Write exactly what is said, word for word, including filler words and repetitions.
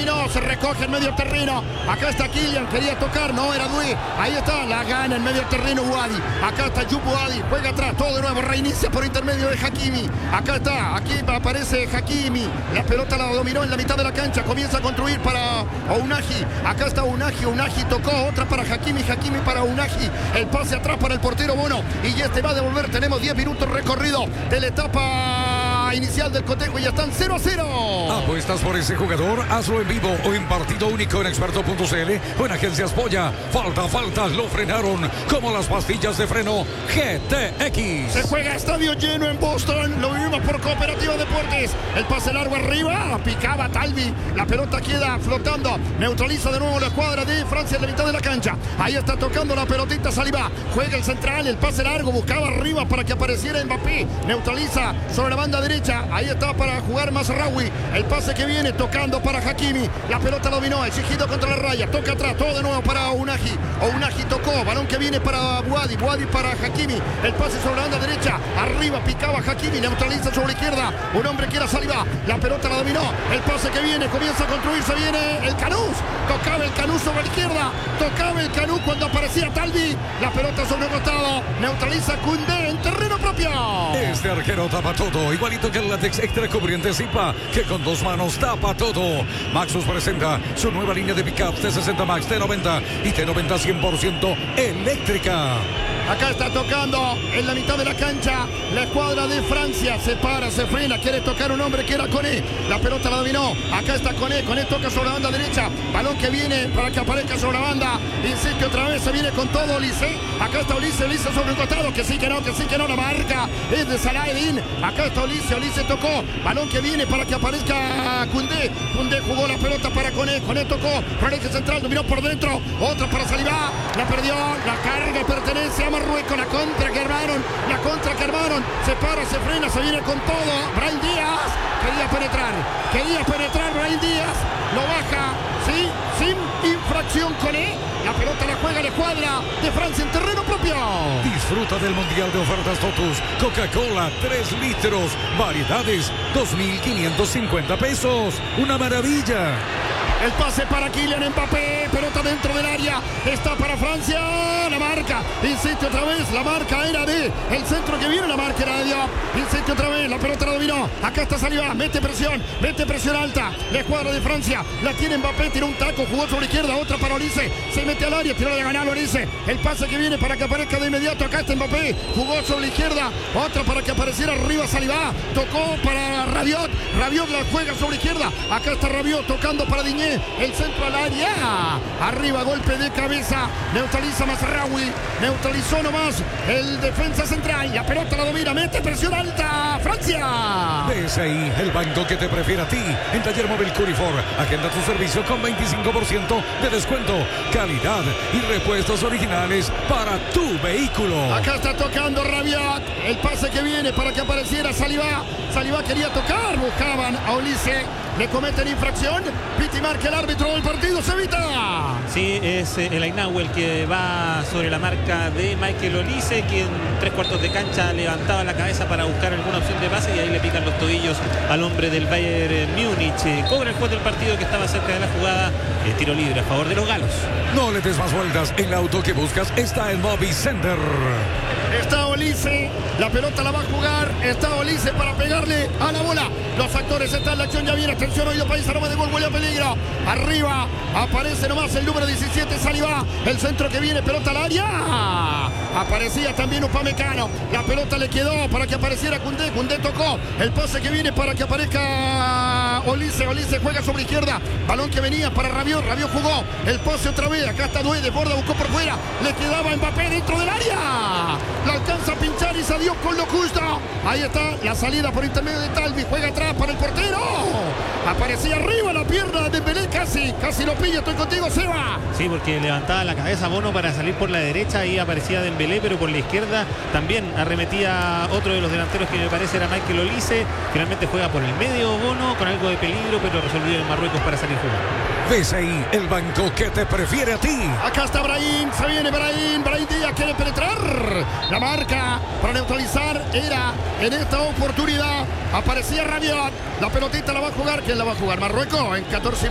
dominó, se recoge en medio terreno. Acá está Kylian, quería tocar, no era Dui. Ahí está, la gana en medio terreno Wadi. Acá está Yup Wadi, juega atrás, todo de nuevo, reinicia por intermedio de Hakimi. Acá está, aquí aparece Hakimi. La pelota la dominó en la mitad de la cancha, comienza a construir para Ounahi. Acá está Ounahi, Ounahi tocó, otra para Hakimi, Hakimi para Ounahi. El pase atrás para el portero Bono. Y este va a devolver, tenemos diez minutos recorrido de la etapa inicial del cotejo y ya están cero a cero. ¿Apuestas por ese jugador? Hazlo en vivo o en partido único en experto punto c l o en Agencias Polla. Falta, faltas, lo frenaron como las pastillas de freno G T X. Se juega estadio lleno en Boston, lo vivimos por Cooperativa Deportes. El pase largo arriba, picaba Talvi, la pelota queda flotando, neutraliza de nuevo la escuadra de Francia en la mitad de la cancha. Ahí está tocando la pelotita Saliba, juega el central, el pase largo, buscaba arriba para que apareciera Mbappé, neutraliza sobre la banda derecha. Ahí está para jugar Mazraoui. El pase que viene tocando para Hakimi. La pelota dominó, exigido contra la raya. Toca atrás, todo de nuevo para Ounahi. Ounahi tocó, balón que viene para Buadi. Buadi para Hakimi. El pase sobre la banda derecha. Arriba picaba Hakimi, neutraliza sobre la izquierda. Un hombre que era Saliba. La pelota la dominó. El pase que viene, comienza a construirse. Viene el Canús. Tocaba el Canús sobre la izquierda. Tocaba el Canús cuando aparecía Talvi. La pelota sobre el costado. Neutraliza Koundé en terreno propio. Este arquero tapa todo, igualito que el látex extra cubriente Zipa, que con dos manos tapa todo. Maxus presenta su nueva línea de pickups T sesenta Max, T noventa y T noventa cien por ciento eléctrica. Acá está tocando en la mitad de la cancha la escuadra de Francia. Se para, se frena, quiere tocar un hombre que era Koné. La pelota la dominó. Acá está Koné. Koné toca sobre la banda derecha. Balón que viene para que aparezca sobre la banda. Insiste otra vez, se viene con todo Olise. Acá está Olise, Olise sobre el costado. Que sí, que no, que sí, que no. La marca es de Saladin. Acá está Olise, Olise tocó. Balón que viene para que aparezca Koundé. Koundé jugó la pelota para Koné. Koné tocó. Por el eje central, dominó por dentro. Otra para Saliba. La perdió. La carga pertenece a Marruecos, la contra que armaron, la contra que armaron, se para, se frena, se viene con todo, Brahim Díaz, quería penetrar, quería penetrar Brahim Díaz, lo baja, sí, sin infracción Koné, la pelota la juega la escuadra de Francia en terreno propio. Disfruta del Mundial de Ofertas Totus, Coca-Cola tres litros, variedades, dos mil quinientos cincuenta pesos, una maravilla. El pase para Kylian Mbappé, pelota dentro del área, está para Francia, la marca, insiste otra vez, la marca era de el centro que viene, la marca era de Diop, insiste otra vez, la pelota la dominó, acá está Saliba, mete presión, mete presión alta, la escuadra de Francia, la tiene Mbappé, tiró un taco, jugó sobre la izquierda, otra para Olise, se mete al área, tiró la diagonal Olise, el pase que viene para que aparezca de inmediato, acá está Mbappé, jugó sobre la izquierda, otra para que apareciera arriba Saliba, tocó para Rabiot, Rabiot la juega sobre la izquierda, acá está Rabiot tocando para Diñé, el centro al área, arriba golpe de cabeza, neutraliza Mazraoui, neutralizó nomás el defensa central, la pelota la domina, mete presión alta, Francia. D S I, el banco que te prefiere a ti, en Taller Móvil Curifor, agenda tu servicio con veinticinco por ciento de descuento, calidad y repuestos originales para tu vehículo. Acá está tocando Rabiot, el pase que viene para que apareciera Saliba, Saliba quería tocar, buscaban a Olise, le cometen infracción, Piti marca el árbitro del partido, se evita. Sí, es el Ainau el que va sobre la marca de Michael Olise, quien tres cuartos de cancha levantaba la cabeza para buscar alguna opción de pase y ahí le pican los tobillos al hombre del Bayern Múnich. Cobra el juez del partido que estaba cerca de la jugada, el tiro libre a favor de los galos. No le des más vueltas, el auto que buscas está en Mobi Center. Está Olise, la pelota la va a jugar, está Olise para pegarle a la bola. Los actores están en la acción, ya viene, atención, oído país, aroma de gol, huele a peligro. Arriba aparece nomás el número diecisiete, Saliba, el centro que viene, pelota al área. Aparecía también Upamecano, la pelota le quedó para que apareciera Koundé, Koundé tocó, el pase que viene para que aparezca Olise, Olise juega sobre izquierda, balón que venía para Rabiot, Rabiot jugó, el pase otra vez, acá está Doué, de borda, buscó por fuera, le quedaba Mbappé dentro del área. La alcanza a pinchar y salió con lo justo. Ahí está la salida por intermedio de Talvi. Juega atrás para el portero. Aparecía arriba la pierna de Dembélé. Casi, casi lo pilla. Estoy contigo, Seba. Sí, porque levantaba la cabeza Bono para salir por la derecha y aparecía Dembélé, pero por la izquierda también arremetía otro de los delanteros que me parece era Michael Olise. Finalmente juega por el medio Bono con algo de peligro, pero resolvió en Marruecos para salir jugando. D S I, el banco que te prefiere a ti. Acá está Brahim, se viene Brahim, Brahim Díaz quiere penetrar. La marca para neutralizar era en esta oportunidad. Aparecía Rabiot, la pelotita la va a jugar. ¿Quién la va a jugar? Marruecos en catorce.